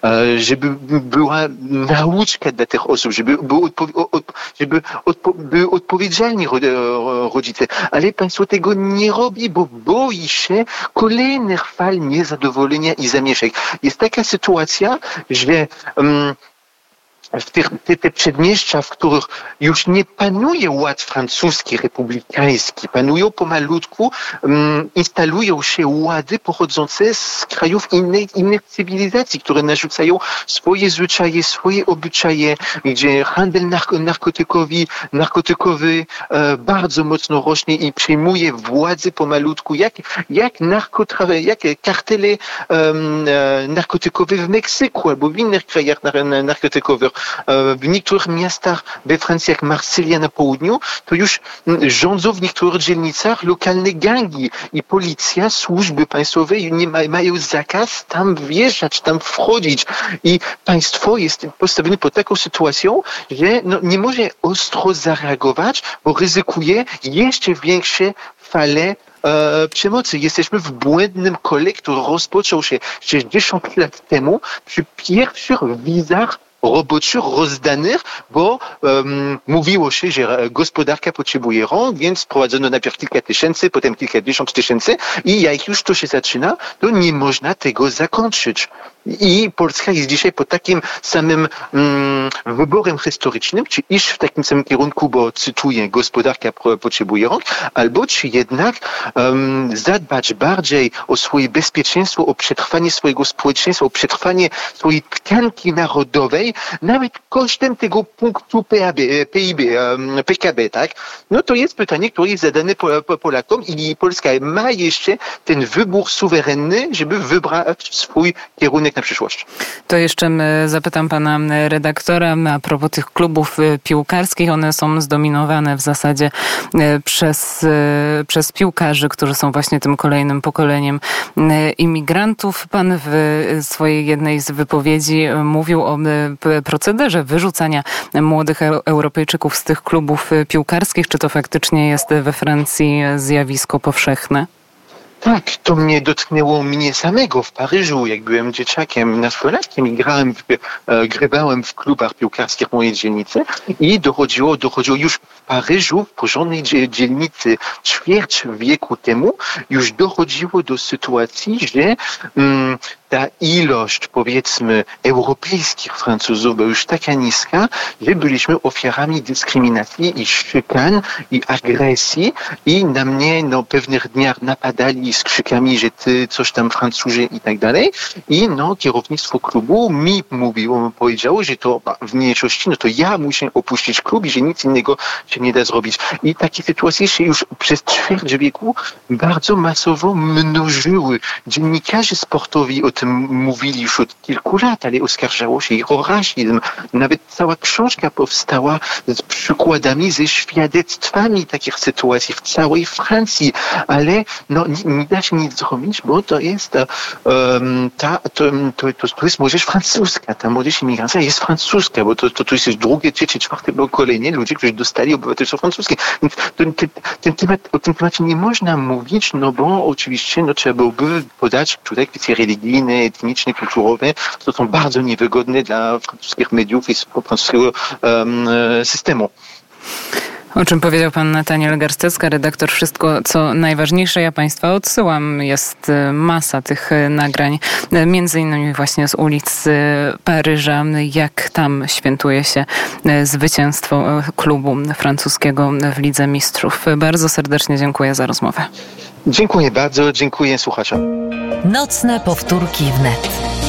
żeby była nauczka dla tych osób, żeby były odpowiedzialni rodzice. Ale państwo tego nie robi, bo boi się kolejnych fal niezadowolenia i zamieszek. Jest taka sytuacja, że te przedmieścia, w których już nie panuje ład francuski, republikański, panują pomalutku, instalują się łady pochodzące z krajów innych cywilizacji, które narzucają swoje zwyczaje, swoje obyczaje, gdzie handel narkotykowy bardzo mocno rośnie i przejmuje władzę pomalutku, jak kartele narkotykowe w Meksyku albo w innych krajach narkotykowych. W niektórych miastach we Francji, jak Marsylia na południu, to już rządzą w niektórych dzielnicach lokalne gangi i policja, służby państwowe mają zakaz tam wjeżdżać, tam wchodzić. I państwo jest postawione pod taką sytuacją, że nie może ostro zareagować, bo ryzykuje jeszcze większe fale przemocy. Jesteśmy w błędnym kole, który rozpoczął się 60 lat temu przy pierwszych wizach roboczych rozdanych, bo mówiło się, że gospodarka potrzebuje rąk, więc wprowadzono najpierw kilka tysięcy, potem kilkadziesiąt tysięcy i jak już to się zaczyna, to nie można tego zakończyć. I Polska jest dzisiaj pod takim samym wyborem historycznym, czy iść w takim samym kierunku, bo cytuję, gospodarka potrzebuje rąk, albo czy jednak zadbać bardziej o swoje bezpieczeństwo, o przetrwanie swojego społeczeństwa, o przetrwanie swojej tkanki narodowej, nawet kosztem tego punktu PKB, tak? No to jest pytanie, które jest zadane Polakom i Polska ma jeszcze ten wybór suwerenny, żeby wybrać swój kierunek na przyszłość. To jeszcze zapytam pana redaktora a propos tych klubów piłkarskich. One są zdominowane w zasadzie przez piłkarzy, którzy są właśnie tym kolejnym pokoleniem imigrantów. Pan w swojej jednej z wypowiedzi mówił o procederze wyrzucania młodych Europejczyków z tych klubów piłkarskich. Czy to faktycznie jest we Francji zjawisko powszechne? Tak, to dotknęło mnie samego w Paryżu, jak byłem dzieciakiem, nastolatkiem i grywałem w klubach piłkarskich mojej dzielnicy i dochodziło już w Paryżu, w porządnej dzielnicy ćwierć wieku temu, już dochodziło do sytuacji, że ta ilość, powiedzmy, europejskich Francuzów była już taka niska, że byliśmy ofiarami dyskryminacji i szykan i agresji i na mnie pewnych dniach napadali z krzykami, że ty coś tam Francuzi i tak dalej. I kierownictwo klubu mi powiedziało, że to w mniejszości, to ja muszę opuścić klub i że nic innego się nie da zrobić. I takie sytuacje się już przez ćwierć wieku bardzo masowo mnożyły. Dziennikarze sportowi o tym mówili już od kilku lat, ale oskarżało się ich o rasizm. Nawet cała książka powstała z przykładami, ze świadectwami takich sytuacji w całej Francji, ale nie da się nic zrobić, bo to jest to jest młodzież francuska. Ta młodzież imigrancja jest francuska, bo to jest już drugie, trzecie, czwarte pokolenie ludzi, którzy dostali obywatelstwo francuskie. Więc o tym temacie nie można mówić, bo oczywiście trzeba byłoby podać tutaj kwestie religijne, etniczne, kulturowe, to są bardzo niewygodne dla francuskich mediów i francuskiego systemu. O czym powiedział pan Nataniel Garstecka, redaktor Wszystko, co najważniejsze. Ja państwa odsyłam. Jest masa tych nagrań, między innymi właśnie z ulic Paryża, jak tam świętuje się zwycięstwo klubu francuskiego w Lidze Mistrzów. Bardzo serdecznie dziękuję za rozmowę. Dziękuję bardzo, dziękuję słuchaczom. Nocne powtórki wnet.